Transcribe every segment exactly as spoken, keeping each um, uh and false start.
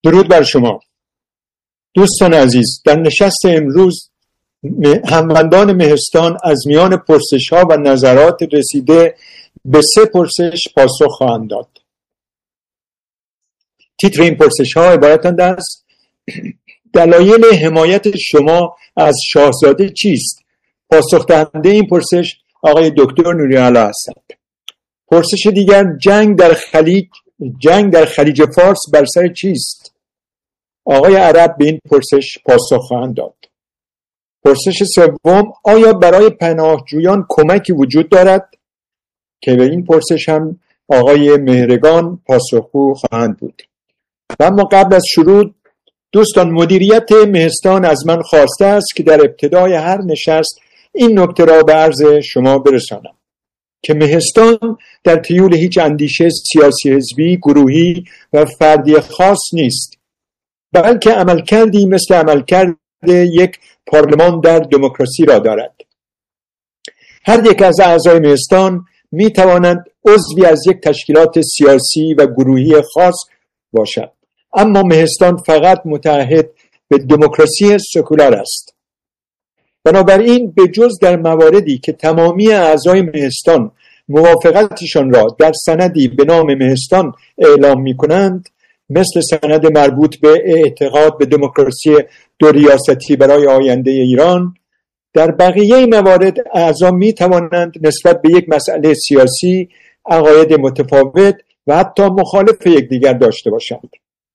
درود بر شما دوستان عزیز. در نشست امروز هموندان مهستان از میان پرسش ها و نظرات رسیده به سه پرسش پاسخ خواهند داد. تیتر این پرسش ها عبارتند از دلایل حمایت شما از شاهزاده چیست؟ پاسخ دهنده این پرسش آقای دکتر نوری‌علا هستند. پرسش دیگر جنگ در خلیج جنگ در خلیج فارس بر سر چیست؟ آقای عرب به این پرسش پاسخ خواهند داد. پرسش سوم آیا برای پناهجویان کمکی وجود دارد؟ که به این پرسش هم آقای مهرگان پاسخگو خواهند بود. و اما قبل از شروع دوستان، مدیریت مهستان از من خواسته است که در ابتدای هر نشست این نکته را به عرض شما برسانم که مهستان در تیول هیچ اندیشه سیاسی حزبی، گروهی و فردی خاص نیست، بلکه عملکردی مثل عملکرد یک پارلمان در دموکراسی را دارد. هر یک از اعضای مهستان می توانند عضوی از یک تشکیلات سیاسی و گروهی خاص باشد، اما مهستان فقط متعهد به دموکراسی سکولار است. بنابراین به جز در مواردی که تمامی اعضای مهستان موافقتشان را در سندی به نام مهستان اعلام می کنند، مثل سند مربوط به اعتقاد به دموکراسی دو ریاستی برای آینده ایران، در بقیه موارد اعضا می توانند نسبت به یک مسئله سیاسی عقاید متفاوت و حتی مخالف یکدیگر داشته باشند.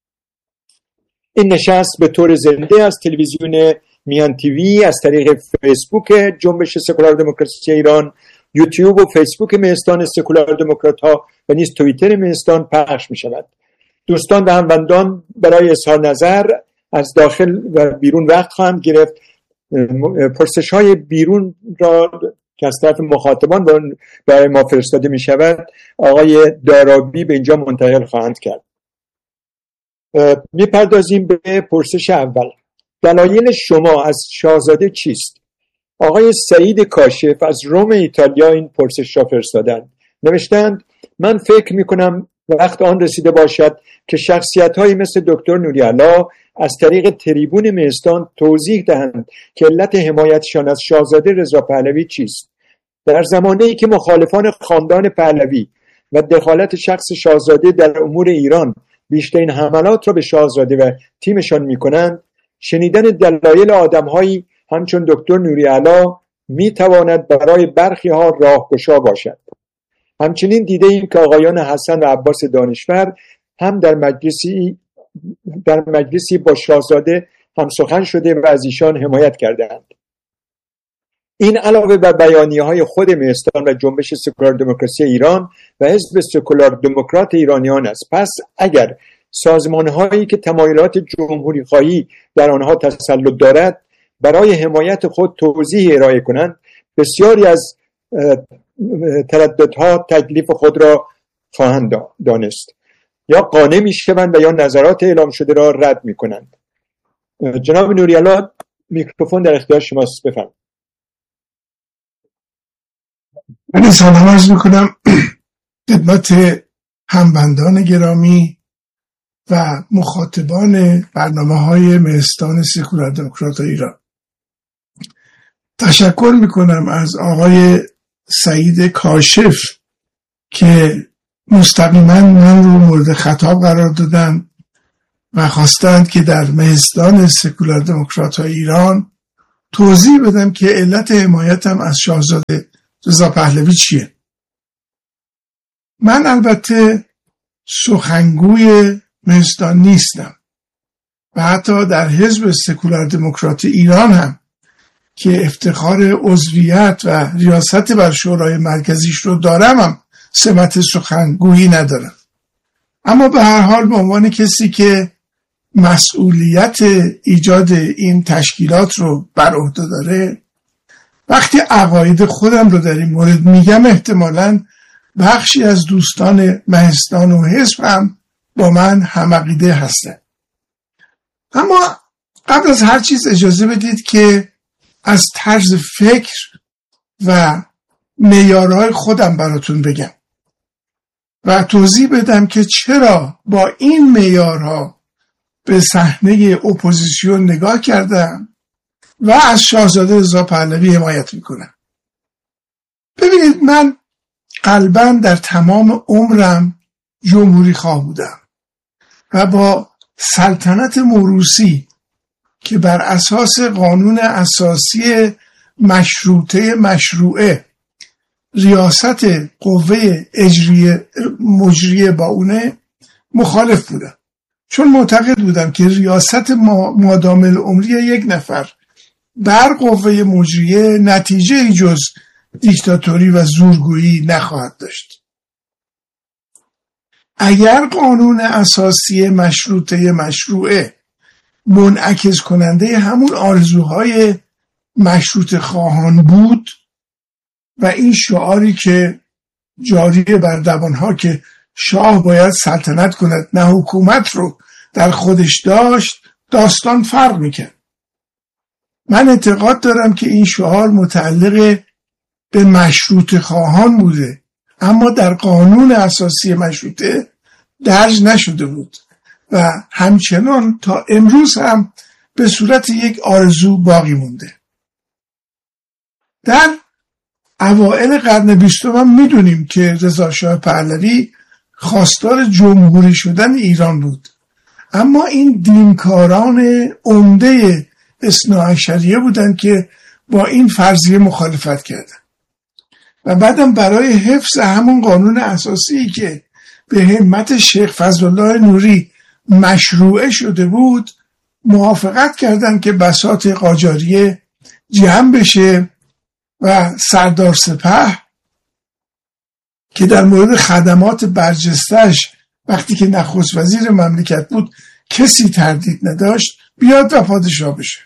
این نشست به طور زنده از تلویزیون میان تیوی، از طریق فیسبوک جنبش سکولار دموکراسی ایران، یوتیوب و فیسبوک مهستان سکولار دموکرات ها و نیز توییتر مهستان پخش می شود. دوستان و هموندان برای اظهار نظر از داخل و بیرون وقت خواهند گرفت. پرسش های بیرون را که از طرف مخاطبان برای ما فرستاده می شود آقای دارابی به اینجا منتقل خواهند کرد. می پردازیم به پرسش اول. دلایل شما از شاهزاده چیست؟ آقای سعید کاشف از روم ایتالیا این پرسش را فرستادند. نوشتند من فکر می کنم وقت آن رسیده باشد که شخصیت‌هایی مثل دکتر نوری‌علا از طریق تریبون مهستان توضیح دهند که علت حمایتشان از شاهزاده رضا پهلوی چیست. در زمانه‌ای که مخالفان خاندان پهلوی و دخالت شخص شاهزاده در امور ایران بیشترین حملات را به شاهزاده و تیمشان می‌کنند، شنیدن دلایل آدم‌هایی همچون دکتر نوری‌علا می‌تواند برای برخی‌ها راهگشا باشد. همچنین دیده ایم که آقایان حسن و عباس دانشور هم در مجلسی در مجلسی با شاهزاده هم سخن شده و از ایشان حمایت کردند. این علاوه بر بیانیه‌های خود مهستان و جنبش سکولار دموکراسی ایران و حزب سکولار دموکرات ایرانیان است. پس اگر سازمان‌هایی که تمایلات جمهوری خواهی در آنها تسلط دارد برای حمایت خود توضیح ارائه کنند، بسیاری از ترددها تکلیف خود را خواهند دانست، یا قانع میشوند و یا نظرات اعلام شده را رد میکنند. جناب نوری‌علا میکروفون در اختیار شماست، بفرمایید. من سلام عرض میکنم خدمت همبندان گرامی و مخاطبان برنامه‌های مهستان سکولار دموکرات ایران. تشکر میکنم از آقای سعید کاشف که مستقیما من رو مورد خطاب قرار دادن و خواستند که در مهستان سکولار دموکرات ایران توضیح بدم که علت حمایتم از شاهزاده رضا پهلوی چیه. من البته سخنگوی مهستان نیستم و حتی در حزب سکولار دموکرات ایران هم که افتخار عضویت و ریاست بر شورای مرکزیش رو دارم هم سمت سخنگویی ندارم. اما به هر حال به عنوان کسی که مسئولیت ایجاد این تشکیلات رو بر عهده داره، وقتی عقاید خودم رو در این مورد میگم احتمالاً بخشی از دوستان مهستان و حزب هم با من هم عقیده هستن. اما قبل از هر چیز اجازه بدید که از طرز فکر و معیارهای خودم براتون بگم و توضیح بدم که چرا با این معیارها به صحنه اپوزیسیون نگاه کردم و از شاهزاده رضا پهلوی حمایت میکنم. ببینید، من قلباً در تمام عمرم جمهوری خواه بودم و با سلطنت موروثی که بر اساس قانون اساسی مشروطه مشروعه ریاست قوه اجریه مجریه با اونه مخالف بودم، چون معتقد بودم که ریاست مادام العمری یک نفر بر قوه مجریه نتیجه جز دیکتاتوری و زورگویی نخواهد داشت. اگر قانون اساسی مشروطه مشروعه منعکس کننده همون آرزوهای مشروط خواهان بود و این شعاری که جاری بر زبانها که شاه باید سلطنت کند نه حکومت رو در خودش داشت، داستان فرق میکرد. من اعتقاد دارم که این شعار متعلق به مشروط خواهان بوده، اما در قانون اساسی مشروطه درج نشده بود و همچنان تا امروز هم به صورت یک آرزو باقی مونده. در اوائل قرن بیستم هم میدونیم که رضا شاه پهلوی خواستار جمهوری شدن ایران بود، اما این دینکاران عمده اثناعشریه بودند که با این فرضیه مخالفت کردند و بعدم برای حفظ همون قانون اساسی که به همت شیخ فضلالله نوری مشروعه شده بود موافقت کردند که بساط قاجاریه جمع بشه و سردار سپه که در مورد خدمات برجسته‌اش وقتی که نخست وزیر مملکت بود کسی تردید نداشت بیاد و پادشاه بشه.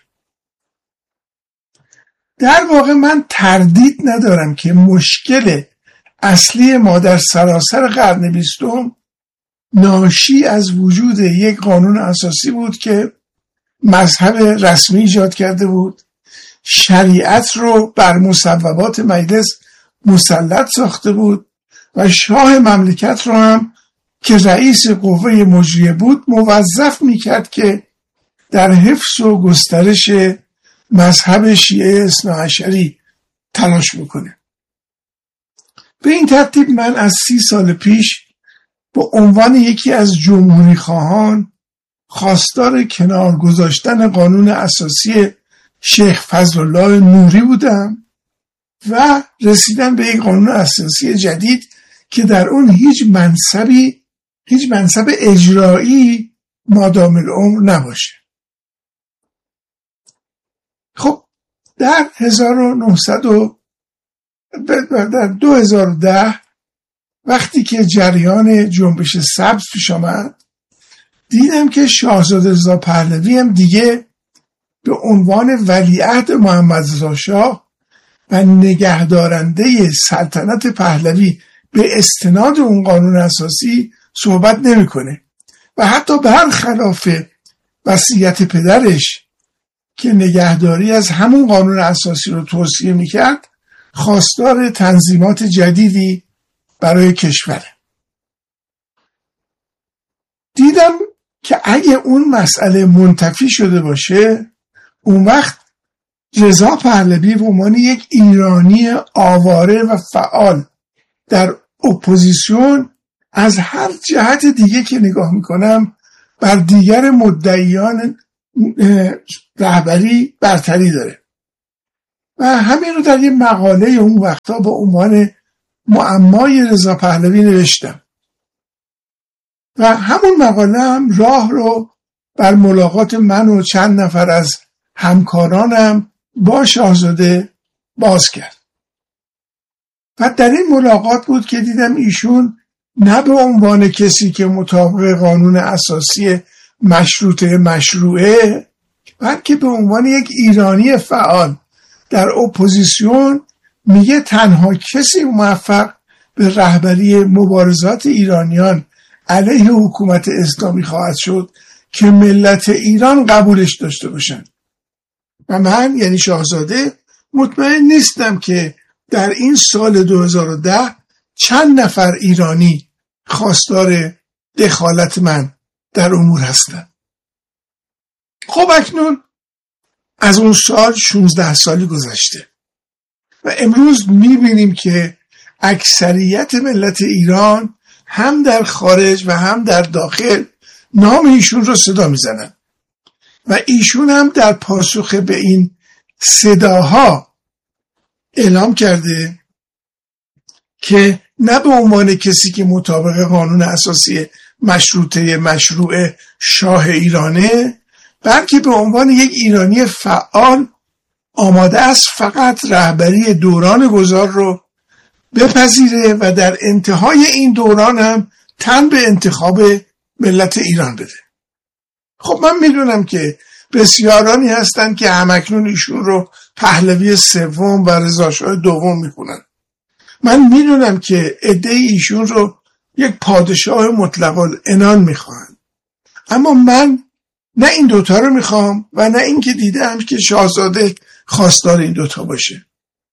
در واقع من تردید ندارم که مشکل اصلی ما در سراسر قرن بیستم ناشی از وجود یک قانون اساسی بود که مذهب رسمی ایجاد کرده بود، شریعت رو بر مصوبات مجلس مسلط ساخته بود و شاه مملکت رو هم که رئیس قوه مجریه بود موظف میکرد که در حفظ و گسترش مذهب شیعه اثناعشری تلاش میکنه. به این ترتیب من از سی سال پیش به عنوان یکی از جمهوری خواهان خواستار کنار گذاشتن قانون اساسی شیخ فضلالله نوری بودم و رسیدن به یک قانون اساسی جدید که در اون هیچ منصبی هیچ منصب اجرایی مادام العمر نباشه. خب در هزار و نهصد و در دو هزار و ده وقتی که جریان جنبش سبز پیش آمد دیدم که شاهزاده رضا پهلوی هم دیگه به عنوان ولیعهد محمد رضا شاه و نگهدارنده سلطنت پهلوی به استناد اون قانون اساسی صحبت نمیکنه و حتی برخلاف وصیت پدرش که نگهداری از همون قانون اساسی رو توصیه میکرد خواستار تنظیمات جدیدی برای کشوره. دیدم که اگه اون مسئله منتفی شده باشه اون وقت رضا پهلوی به عنوان یک ایرانی آواره و فعال در اپوزیسیون از هر جهت دیگه که نگاه میکنم بر دیگر مدعیان رهبری برتری داره و همین رو در یه مقاله اون وقتا با عنوان معمای رضا پهلوی نوشتم و همون مقاله هم راه رو بر ملاقات من و چند نفر از همکارانم با شاهزاده باز کرد و در این ملاقات بود که دیدم ایشون نه به عنوان کسی که مطابق قانون اساسی مشروطه مشروعه بلکه به عنوان یک ایرانی فعال در اپوزیسیون میگه تنها کسی موفق به رهبری مبارزات ایرانیان علیه حکومت اسلامی خواهد شد که ملت ایران قبولش داشته باشن و من یعنی شاهزاده مطمئن نیستم که در این سال دو هزار و ده چند نفر ایرانی خواستار دخالت من در امور هستند. خب اکنون از اون سال شانزده سالی گذشته و امروز میبینیم که اکثریت ملت ایران هم در خارج و هم در داخل نام ایشون رو صدا میزنن و ایشون هم در پاسخ به این صداها اعلام کرده که نه به عنوان کسی که مطابق قانون اساسی مشروطه مشروع شاه ایرانه، بلکه به عنوان یک ایرانی فعال آماده است فقط رهبری دوران گذار رو بپذیره و در انتهای این دوران هم تن به انتخاب ملت ایران بده. خب من میدونم که بسیارانی هستن که همکنون ایشون رو پهلوی سوم و رضاشاه دوم میکنن. من میدونم که عده ایشون رو یک پادشاه مطلق العنان میخوان، اما من نه این دوتا رو میخوام و نه این که دیدم که شاهزاده خواستار این دوتا باشه.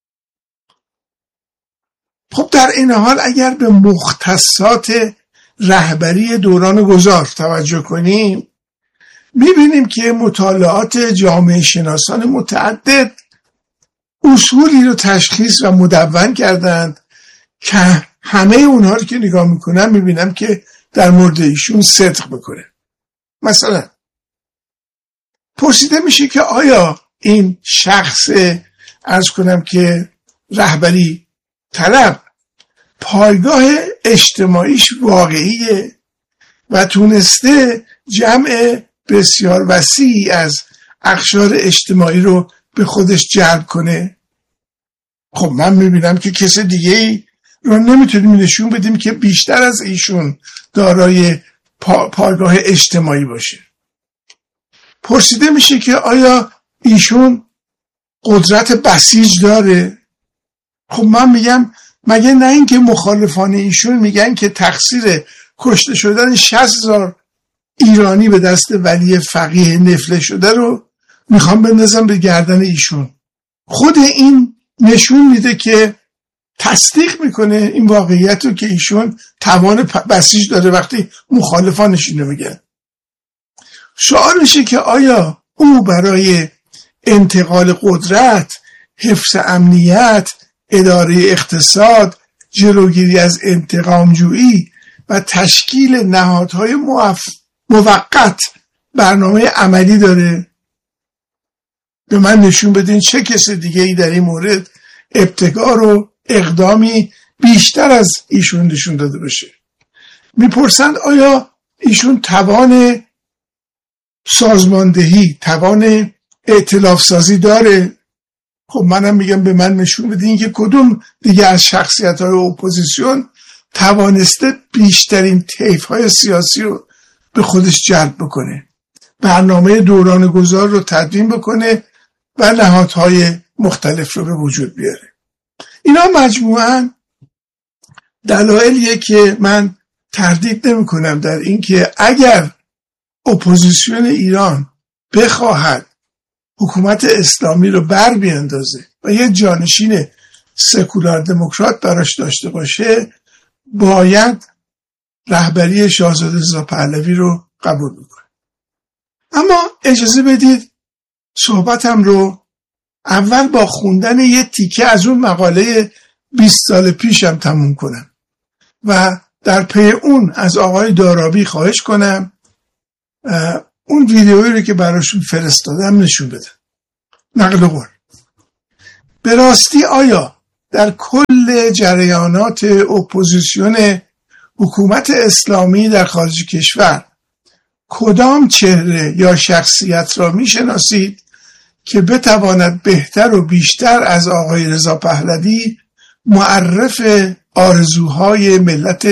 خب در این حال اگر به مختصات رهبری دوران گذار توجه کنیم، میبینیم که مطالعات جامعه شناسان متعدد اصولی رو تشخیص و مدون کردند که همه اونها رو که نگاه میکنم میبینم که در مورد ایشون صدق بکنه. مثلا پرسیده میشه که آیا این شخص عرض کنم که رهبری طلب پایگاه اجتماعیش واقعیه و تونسته جمع بسیار وسیعی از اقشار اجتماعی رو به خودش جلب کنه؟ خب من میبینم که کس دیگه ای رو نمیتونیم نشون بدیم که بیشتر از ایشون دارای پا، پایگاه اجتماعی باشه. پرسیده میشه که آیا ایشون قدرت بسیج داره؟ خب من میگم مگه نه اینکه مخالفان ایشون میگن که تقصیر کشته شدن شصت هزار ایرانی به دست ولی فقیه نفله شده رو میخوام بندازم به گردن ایشون. خود این نشون میده که تصدیق میکنه این واقعیت رو که ایشون توان بسیج داره وقتی مخالفانش اینو میگن. سوال میشه که آیا او برای انتقال قدرت، حفظ امنیت، اداره اقتصاد، جلوگیری از انتقامجویی و تشکیل نهادهای موف... موقت برنامه عملی داره؟ به من نشون بدین چه کس دیگه ای در این مورد ابتکار و اقدامی بیشتر از ایشون نشون داده باشه. میپرسند آیا ایشون توان سازماندهی، توان ائتلاف سازی داره؟ خب منم میگم به من نشون بدین که کدوم دیگه از شخصیت‌های اپوزیسیون توانسته بیشترین طیف‌های سیاسی رو به خودش جلب بکنه، برنامه دوران گذار رو تدوین بکنه و نهادهای مختلف رو به وجود بیاره. اینا مجموعاً دلایلیه که من تردید نمی کنم در این که اگر اپوزیسیون ایران بخواهد حکومت اسلامی رو بر بیاندازه و یه جانشین سکولار دموکرات براش داشته باشه، باید رهبری شاهزاده رضا پهلوی رو قبول بکنه. اما اجازه بدید صحبتم رو اول با خوندن یه تیکه از اون مقاله بیست سال پیشم تموم کنم و در پی اون از آقای دارابی خواهش کنم اون ویدیویی رو که براشون فرستادم نشون بده. نقل قول: به راستی آیا در کل جریانات اپوزیسیون حکومت اسلامی در خارج کشور کدام چهره یا شخصیت را میشناسید که بتواند بهتر و بیشتر از آقای رضا پهلوی معرف آرزوهای ملت